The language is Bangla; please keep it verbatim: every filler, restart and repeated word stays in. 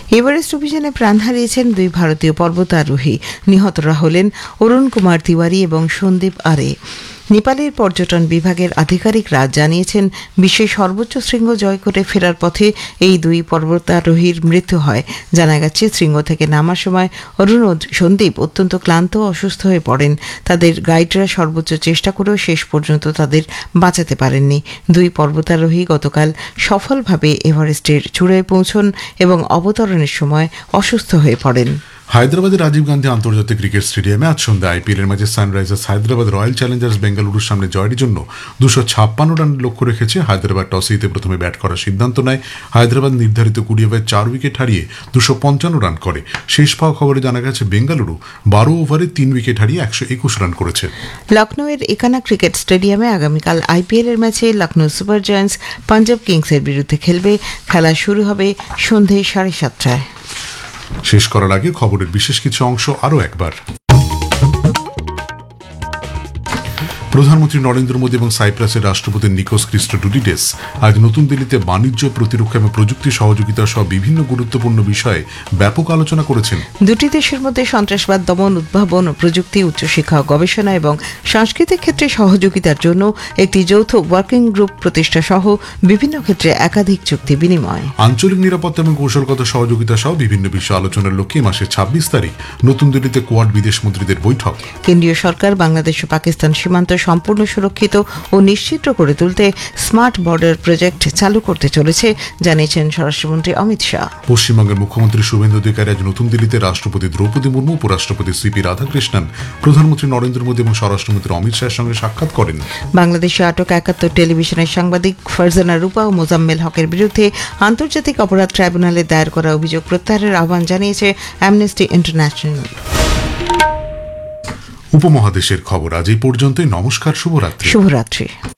এভারেস্ট অভিযানে প্রাণ হারিয়েছেন দুই ভারতীয় পর্বতারোহী। নিহতরা হলেন অরুণ কুমার তিওয়ারি এবং সন্দীপ আরে। নেপালের পর্যটন বিভাগের আধিকারিকরা জানিয়েছেন, বিশ্বের সর্বোচ্চ শৃঙ্গ জয় করে ফেরার পথে এই দুই পর্বতারোহীর মৃত্যু হয়। জানা গেছে, শৃঙ্গ থেকে নামার সময় অরুণ ও সন্দীপ অত্যন্ত ক্লান্ত ও অসুস্থ হয়ে পড়েন। তাদের গাইডরা সর্বোচ্চ চেষ্টা করেও শেষ পর্যন্ত তাদের বাঁচাতে পারেননি। দুই পর্বতারোহী গতকাল সফলভাবে এভারেস্টের চূড়ায় পৌঁছন এবং অবতরণের সময় অসুস্থ হয়ে পড়েন। হায়দ্রাবাদের রাজীব গান্ধী আন্তর্জাতিক ক্রিকেট স্টেডিয়ামে আজ সন্ধ্যায় আইপিএলের ম্যাচে সানরাইজার্স হায়দ্রাবাদ রয়্যাল চ্যালেঞ্জার্স বেঙ্গালুরুর সামনে জয়ের জন্য দুশো ছাপ্পান্ন রান লক্ষ্য রেখেছে। হায়দ্রাবাদ টসে জিতে প্রথমে ব্যাট করার সিদ্ধান্ত নেয়। হায়দ্রাবাদ নির্ধারিত কুড়ি ওভারে চার উইকেট হারিয়ে দুশো পঞ্চান্ন রান করে। শেষ পাওয়া খবরে জানা গেছে, বেঙ্গালুরু বারো ওভারে তিন উইকেট হারিয়ে একশো একুশ রান করেছে। লখনৌয়ের একানা ক্রিকেট স্টেডিয়ামে আগামীকাল আইপিএলের ম্যাচে লখনৌ সুপার জায়ান্টস পাঞ্জাব কিংসের বিরুদ্ধে খেলবে। খেলা শুরু হবে সন্ধে সাড়ে সাতটায়। শেষ করার আগে খবরের বিশেষ কিছু অংশ আরও একবার। প্রধানমন্ত্রী নরেন্দ্র মোদী এবং সাইপ্রাসের রাষ্ট্রপতি নিকোস ক্রিস্টোডুলিডেস আজ নতুন দিল্লিতে বাণিজ্য, প্রতিরক্ষা এবং প্রযুক্তি সহযোগিতা সহ বিভিন্ন গুরুত্বপূর্ণ বিষয়ে ব্যাপক আলোচনা করেছেন। দুটি দেশের মধ্যে সন্ত্রাসবাদ দমন, উদ্ভাবন, প্রযুক্তি, উচ্চশিক্ষা, গবেষণা এবং সাংস্কৃতিক ক্ষেত্রে সহযোগিতার জন্য একটি যৌথ ওয়ার্কিং গ্রুপ প্রতিষ্ঠা সহ বিভিন্ন ক্ষেত্রে একাধিক চুক্তি বিনিময়। আঞ্চলিক নিরাপত্তা এবং কৌশলগত সহযোগিতা সহ বিভিন্ন বিষয় আলোচনার লক্ষ্যে মাসের ছাব্বিশ তারিখ নতুন দিল্লিতে কোয়াড বিদেশ মন্ত্রীদের বৈঠক। কেন্দ্রীয় সরকার বাংলাদেশ ও পাকিস্তান সীমান্ত সম্পূর্ণ সুরক্ষিত ও নিশ্চিত করে তুলতে স্মার্ট বর্ডার প্রজেক্ট চালু করতে চলেছে, জানিয়েছেন স্বরাষ্ট্রমন্ত্রী অমিত শাহ। পশ্চিমবঙ্গের মুখ্যমন্ত্রী শুভেন্দু অধিকারী আজ নতুন দিল্লিতে রাষ্ট্রপতি দ্রৌপদী মুর্মু, উপরাষ্ট্রপতি সিপি রাধাকৃষ্ণন, প্রধানমন্ত্রী নরেন্দ্র মোদী এবং স্বরাষ্ট্রমন্ত্রী অমিত শাহের সঙ্গে সাক্ষাৎ করেন। বাংলাদেশে আটক একাত্তর টেলিভিশনের সাংবাদিক ফারজানা রূপা ও মোজাম্মেল হকের বিরুদ্ধে আন্তর্জাতিক অপরাধ ট্রাইব্যুনালে দায়ের করা অভিযোগ প্রত্যাহারের আহ্বান জানিয়েছে অ্যামনেস্টি ইন্টারন্যাশনাল। উপমহাদেশের খবর আজ এই পর্যন্তই। নমস্কার, শুভরাত্রি। শুভরাত্রি।